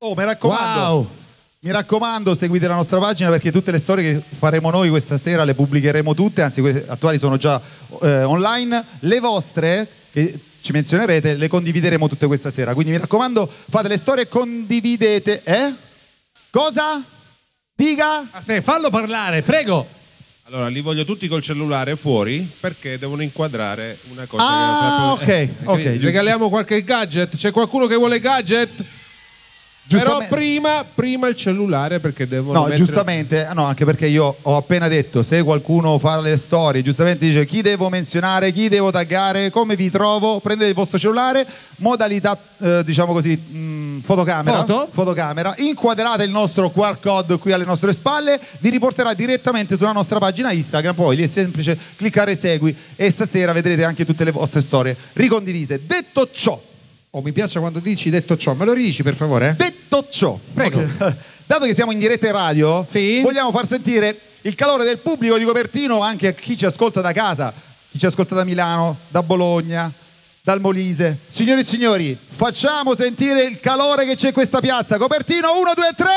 Oh, mi raccomando. Wow. Mi raccomando, seguite la nostra pagina perché tutte le storie che faremo noi questa sera le pubblicheremo tutte, anzi quelle attuali sono già online. Le vostre, che ci menzionerete, le condivideremo tutte questa sera. Quindi mi raccomando, fate le storie e condividete. Cosa? Dica? Aspetta, fallo parlare, prego. Allora, li voglio tutti col cellulare fuori perché devono inquadrare una cosa ok, ok. Regaliamo qualche gadget? C'è qualcuno che vuole gadget? Però prima il cellulare perché devono mettere... giustamente, no, anche perché io ho appena detto, se qualcuno fa le storie, giustamente dice chi devo menzionare, chi devo taggare, come vi trovo, prendete il vostro cellulare, modalità, diciamo così, fotocamera, inquadrate il nostro QR code qui alle nostre spalle, vi riporterà direttamente sulla nostra pagina Instagram, poi lì è semplice cliccare segui e stasera vedrete anche tutte le vostre storie ricondivise. Detto ciò, mi piace quando dici detto ciò, me lo ridici per favore? Detto ciò, prego. Okay. Dato che siamo in diretta in radio, sì, vogliamo far sentire il calore del pubblico di Copertino anche a chi ci ascolta da casa, chi ci ascolta da Milano, da Bologna, dal Molise. Signori e signori, facciamo sentire il calore che c'è in questa piazza. Copertino, 1, 2, 3!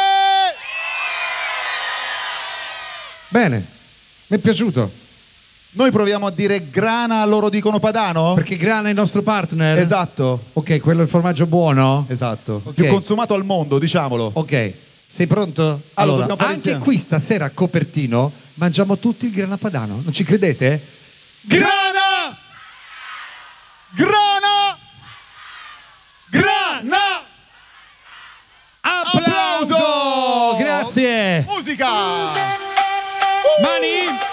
Bene, mi è piaciuto. Noi proviamo a dire grana, loro dicono padano? Perché grana è il nostro partner? Esatto. Ok, quello è il formaggio buono? Esatto. Okay. Più consumato al mondo, diciamolo. Ok, sei pronto? Allora anche insieme. qui stasera a Copertino mangiamo tutti il grana padano, non ci credete? Grana! Grana! Grana! Applauso! Grazie! Musica! Mani!